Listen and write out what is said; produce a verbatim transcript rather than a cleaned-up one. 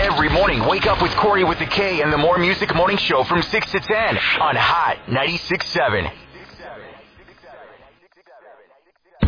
Every morning, wake up with Corey with the K and the More Music Morning Show from six to ten on Hot ninety-six point seven.